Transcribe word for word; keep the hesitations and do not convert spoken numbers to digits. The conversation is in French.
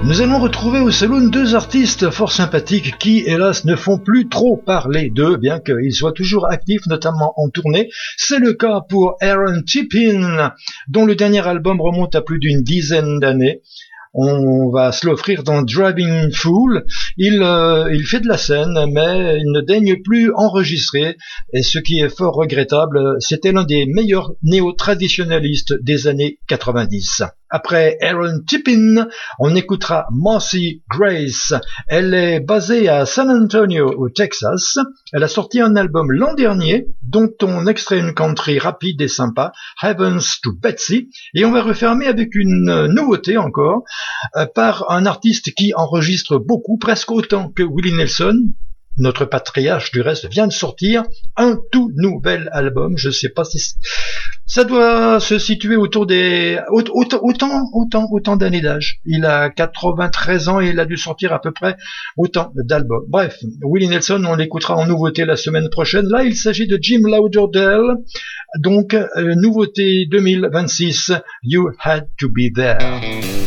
Nous allons retrouver au Saloon deux artistes fort sympathiques qui, hélas, ne font plus trop parler d'eux, bien qu'ils soient toujours actifs, notamment en tournée. C'est le cas pour Aaron Tippin, dont le dernier album remonte à plus d'une dizaine d'années. On va se l'offrir dans Driving Fool. Il, euh, il fait de la scène, mais il ne daigne plus enregistrer. Et ce qui est fort regrettable, c'était l'un des meilleurs néo-traditionnalistes des années quatre-vingt-dix. Après Aaron Tippin, on écoutera Marcy Grace. Elle est basée à San Antonio, au Texas. Elle a sorti un album l'an dernier, dont on extrait une country rapide et sympa, Heavens to Betsy. Et on va refermer avec une nouveauté encore, euh, par un artiste qui enregistre beaucoup, presque autant que Willie Nelson. Notre patriarche, du reste, vient de sortir un tout nouvel album. Je sais pas si ça doit se situer autour des autant autant autant autant d'années d'âge. Il a quatre-vingt-treize ans et il a dû sortir à peu près autant d'albums. Bref, Willie Nelson, on l'écoutera en nouveauté la semaine prochaine. Là, il s'agit de Jim Lauderdale. Donc, euh, nouveauté deux mille vingt-six, You Had to Be There.